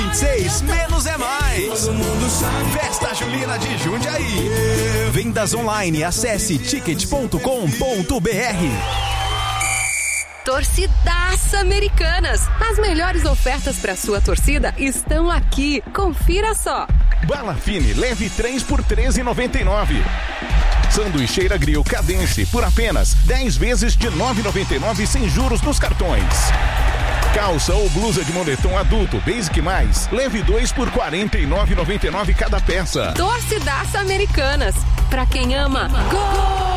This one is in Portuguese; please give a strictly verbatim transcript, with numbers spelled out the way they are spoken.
vinte e seis, menos é mais. Festa Junina de Jundiaí. Vendas online, acesse ticket ponto com ponto br. Torcidaça Americanas. As melhores ofertas para sua torcida estão aqui. Confira só. Bala Fine, leve três por treze reais e noventa e nove centavos. Sanduicheira Grill Cadence por apenas dez vezes de nove reais e noventa e nove centavos sem juros nos cartões. Calça ou blusa de moletom adulto Basic Mais, leve dois por quarenta e nove reais e noventa e nove centavos cada peça. Torcidaça Americanas. Pra quem ama, gol!